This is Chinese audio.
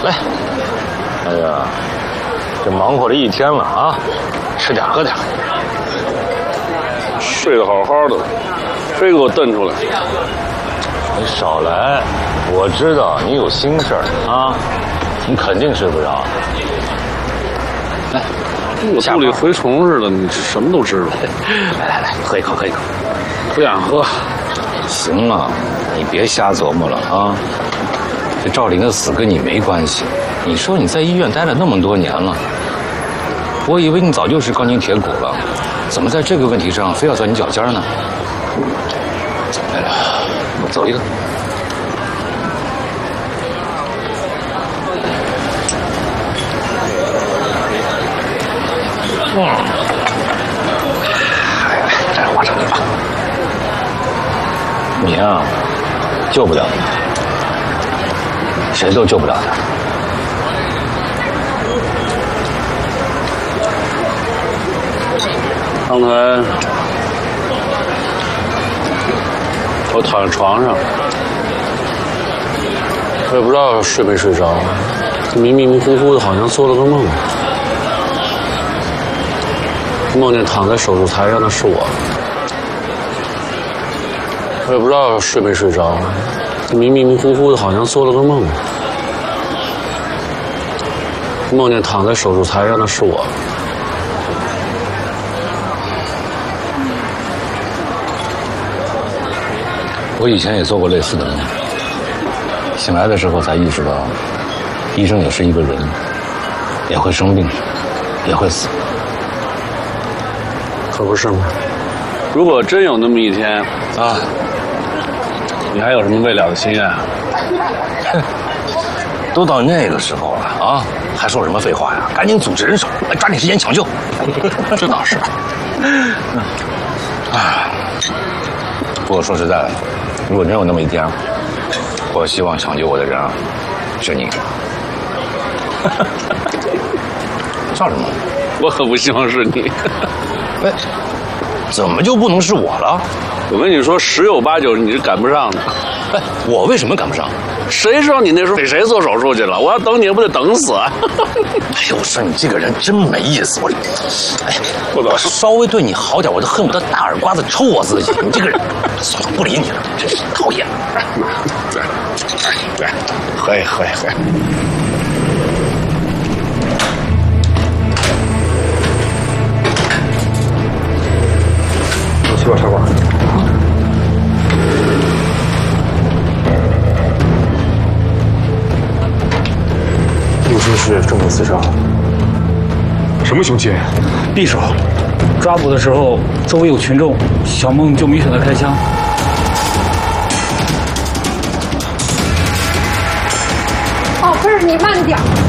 来。哎呀，这忙活了一天了啊，吃点喝点。 睡得好好的，非给我瞪出来。 你少来，我知道你有心事儿啊，你肯定睡不着。来， 我肚里蛔虫似的，你什么都知道。 来，喝一口，喝一口。 不想喝。 行了，你别瞎琢磨了啊。这赵林的死跟你没关系。你说你在医院待了那么多年了，我以为你早就是钢筋铁骨了，怎么在这个问题上非要钻你脚尖呢？来了，我走一个。来，这是我这里吧。你啊，救不了你，谁都救不了他。 刚才我躺在床上，我也不知道睡没睡着，迷迷糊糊的，好像做了个梦。梦见躺在手术台上的是我，我也不知道睡没睡着，迷迷糊糊的，好像做了个梦。梦见躺在手术台上的是我。 我以前也做过类似的梦，醒来的时候才意识到，医生也是一个人，也会生病，也会死。 可不是吗？如果真有那么一天啊，你还有什么未了的心愿？ 都到那个时候了啊，还说什么废话呀？赶紧组织人手，抓紧时间抢救。 这倒是。 不过说实在的，如果真有那么一天，我希望抢救我的人啊，是你。笑什么？ 我可不希望是你。 哎，怎么就不能是我了？ 我跟你说，十有八九你是赶不上的。 哎，我为什么赶不上？ 谁知道你那时候给谁做手术去了？我要等你，不得等死啊！ 哎呦，我说你这个人真没意思！我稍微对你好点，我都恨不得大耳刮子抽我自己。你这个人，算了，不理你了，真是讨厌。对，喝一喝。 我去把茶馆。 陆军是正面刺杀。 什么凶器？ 匕首。抓捕的时候，周围有群众，小孟就没选择开枪。 宝贝儿，你慢点。